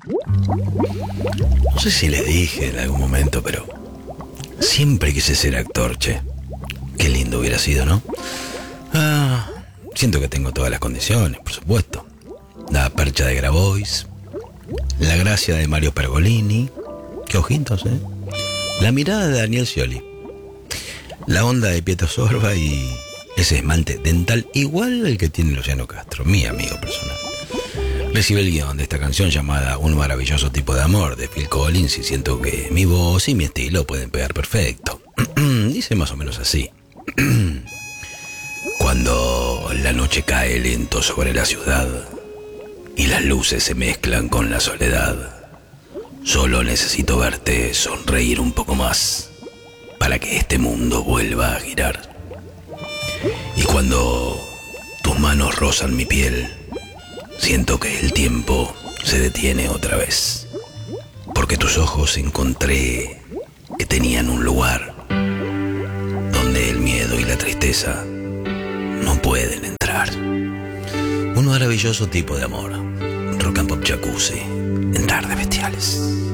No sé si les dije en algún momento, pero siempre quise ser actor, che. Qué lindo hubiera sido, ¿no? Siento que tengo todas las condiciones, por supuesto. La percha de Grabois, la gracia de Mario Pergolini, qué ojitos, ¿eh? La mirada de Daniel Scioli, la onda de Pietro Sorba y ese esmalte dental igual al que tiene Luciano Castro, mi amigo personal. Recibí el guión de esta canción llamada Un maravilloso tipo de amor de Phil Collins y siento que mi voz y mi estilo pueden pegar perfecto. Dice más o menos así. Cuando la noche cae lento sobre la ciudad y las luces se mezclan con la soledad, solo necesito verte sonreír un poco más para que este mundo vuelva a girar. Y cuando tus manos rozan mi piel, siento que el tiempo se detiene otra vez, porque tus ojos encontré que tenían un lugar donde el miedo y la tristeza no pueden entrar. Un maravilloso tipo de amor. Rock and Pop Jacuzzi en Tardes Bestiales.